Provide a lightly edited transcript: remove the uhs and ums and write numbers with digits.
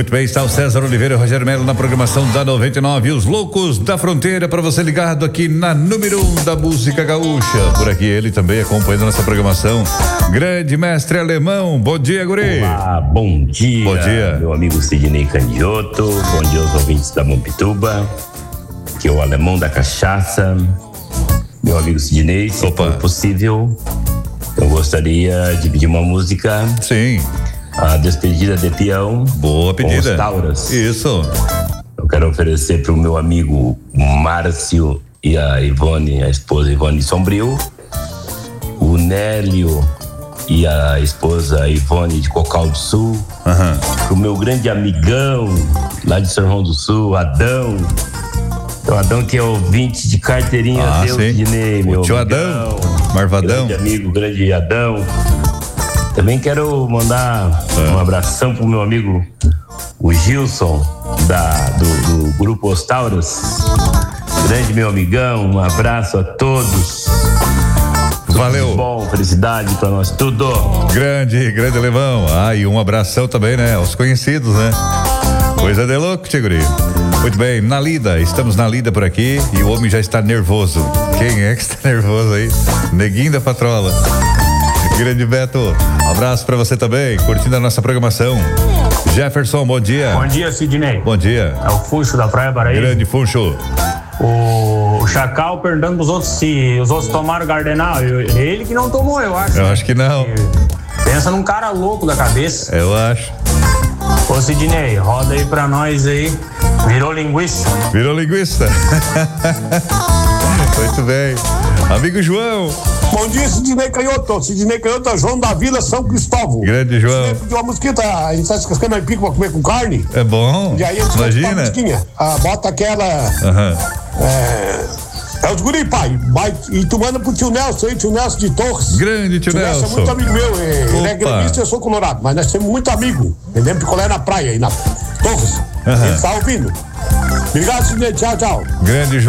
Muito bem, está o César Oliveira e o Rogério Melo na programação da 99, os Loucos da Fronteira, para você ligado aqui na número 1 da música gaúcha. Por aqui ele também acompanhando nossa programação, grande mestre alemão. Bom dia, guri. Olá, bom dia. Bom dia. Meu amigo Sidney Candiotto, bom dia aos ouvintes da Mampituba, que é o alemão da cachaça. Meu amigo Sidney, se for possível, eu gostaria de pedir uma música. Sim. A Despedida de Peão. Boa pedida. Com os Tauras. Isso. Eu quero oferecer para o meu amigo Márcio e a Ivone, a esposa Ivone Sombrio, o Nélio e a esposa Ivone de Cocal do Sul, o meu grande amigão lá de São João do Sul, Adão. O Adão que é ouvinte de carteirinha, Sidney, meu tio Adão, Marvadão. Grande amigo, grande Adão. Também quero mandar um abração pro meu amigo, o Gilson, do Grupo Os Tauras. Grande meu amigão, um abraço a todos. Valeu. Tudo bom, felicidade pra nós, tudo. Grande alemão. E um abração também, né, aos conhecidos, né? Coisa de louco, Tiguri. Muito bem, na lida, estamos na lida por aqui e o homem já está nervoso. Quem é que está nervoso aí? Neguinho da Patrola. Grande Beto, abraço pra você também, curtindo a nossa programação. Jefferson, bom dia. Bom dia, Sidney. Bom dia. É o Funcho da Praia Paraíba. Grande Funcho. O Chacal perguntando pros outros se os outros tomaram Gardenal. Ele que não tomou, eu acho. Eu acho que não. Pensa num cara louco da cabeça. Eu acho. Ô Sidney, roda aí pra nós aí. Virou linguiça. Virou linguiça. Muito bem. Amigo João. Bom dia, Sidney Canhoto. Sidney Canhoto, João da Vila, São Cristóvão. Grande João. Sidney pediu uma mosquita, a gente tá descascando a pico pra comer com carne. É bom. E aí a gente imagina. Bota aquela. É os guri, pai. E tu manda pro tio Nelson aí, tio Nelson de Torres. Grande tio Nelson. É muito amigo meu. Ele é gremista e eu sou colorado, mas nós temos muito amigo. Vendemos picolé na praia aí, na Torres. Ele tá ouvindo. Obrigado, Sidney. Tchau, tchau. Grande